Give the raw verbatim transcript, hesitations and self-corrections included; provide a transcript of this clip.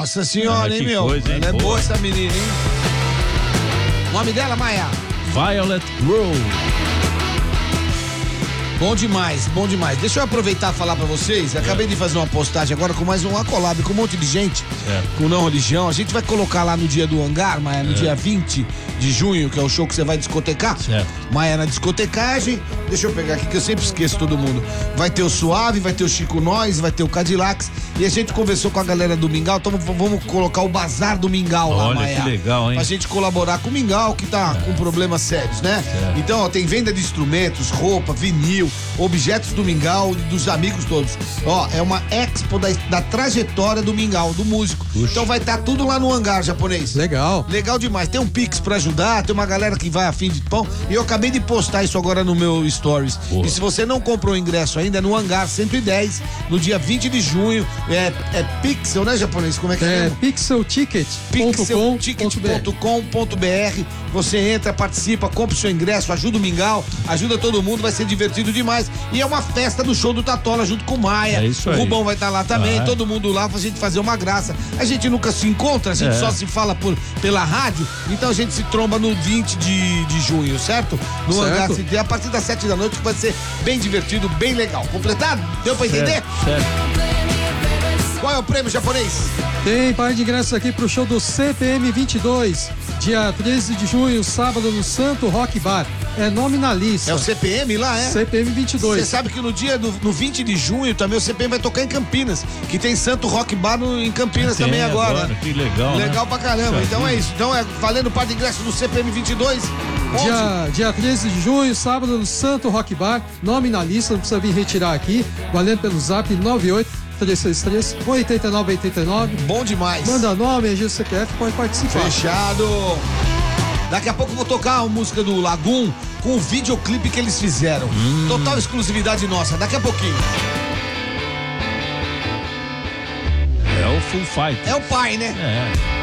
Nossa senhora, Ah, hein, que meu? coisa, hein? Ela é Boa. boa essa menina, hein? O nome dela, Maia? Violet Grove. Bom demais, bom demais. Deixa eu aproveitar e falar pra vocês. Acabei de fazer uma postagem agora com mais uma collab com um monte de gente, Certo. com não religião. A gente vai colocar lá no dia do hangar, Maia, no É. dia vinte de junho, que é o show que você vai discotecar. Certo. Maia na discotecagem. Deixa eu pegar aqui que eu sempre esqueço todo mundo. Vai ter o Suave, vai ter o Chico Nós, vai ter o Cadillacs. E a gente conversou com a galera do Mingau, então vamos colocar o Bazar do Mingau lá, Olha, Maia. que legal, hein? Pra gente colaborar com o Mingau, que tá com problemas sérios, né? Certo. Então, ó, tem venda de instrumentos, roupa, vinil, objetos do Mingau e dos amigos todos. Ó, é uma expo da, da trajetória do Mingau, do músico. Puxa. Então vai estar tudo lá no hangar japonês. Legal. Legal demais. Tem um Pix pra ajudar, tem uma galera que vai a fim de pão. E eu acabei de postar isso agora no meu Stories. Boa. E se você não comprou o ingresso ainda, é no hangar cento e dez, no dia vinte de junho. É, é Pixel, né, japonês? Como é que É chama? pixel ticket ponto com pixel ticket ponto b r. ponto com ponto b r. Você entra, participa, compra o seu ingresso, ajuda o Mingau, ajuda todo mundo, vai ser divertido demais. E é uma festa do show do Tatola junto com o Maia. É isso o aí. Rubão vai estar lá também, Vai. todo mundo lá pra gente fazer uma graça. A gente nunca se encontra, a gente É. só se fala por, pela rádio, então a gente se tromba no vinte de, de junho, certo? No Certo. hangar, se- a partir das sete da noite, que vai ser bem divertido, bem legal. Completado? Deu pra entender? Certo, certo. Qual é o prêmio japonês? Tem par de ingressos aqui pro show do C P M vinte e dois, dia treze de junho, sábado, no Santo Rock Bar. É nominalista. É o C P M lá, é? C P M vinte e Você dois. sabe que no dia do no vinte de junho também o C P M vai tocar em Campinas, que tem Santo Rock Bar no, em Campinas Tem também agora. Que legal, Legal né? pra caramba. Puxa Então é vida. isso. Então é valendo par de ingresso do C P M vinte e dois. Dia, dia treze de junho, sábado, no Santo Rock Bar. Nominalista, não precisa vir retirar aqui. Valendo pelo zap nove oito três seis três oito nove oito nove. Bom demais. Manda nome, R G C P F, pode participar. Fechado. Daqui a pouco eu vou tocar a música do Lagoon com o videoclipe que eles fizeram. Hum. Total exclusividade nossa. Daqui a pouquinho. É o Full Fight. É o pai, né? É.